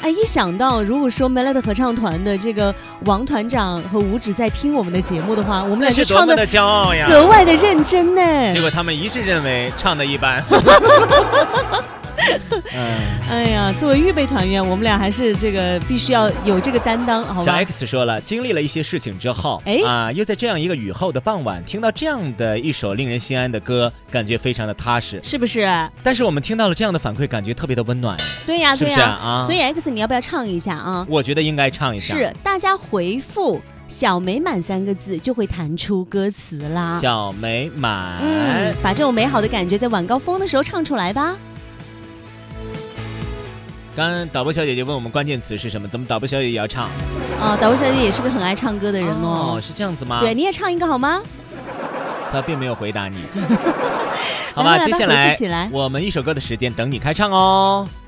哎，一想到如果说 Melody 合唱团的这个王团长和吴指在听我们的节目的话，我们俩就唱的骄傲呀， 格外的认真呢。 结果他们一致认为唱的一般。 哎呀，作为预备团员，我们俩还是这个必须要有这个担当，好吧？ 小 X 说了，经历了一些事情之后，又在这样一个雨后的傍晚，听到这样的一首令人心安的歌，感觉非常的踏实， 是不是？ 但是我们听到了这样的反馈，感觉特别的温暖。 对呀， 是不是啊？ 所以 X 你要不要唱一下啊？ 我觉得应该唱一下。 是，大家回复小美满3个字就会弹出歌词啦。 小美满， 把这种美好的感觉在晚高峰的时候唱出来吧。 刚刚导播小姐姐问我们关键词是什么，怎么导播小姐姐也要唱？ 哦，导播小姐姐也是个很爱唱歌的人哦。 是这样子吗？ 对，你也唱一个好吗？ 她并没有回答你。好吧，接下来我们一首歌的时间等你开唱哦。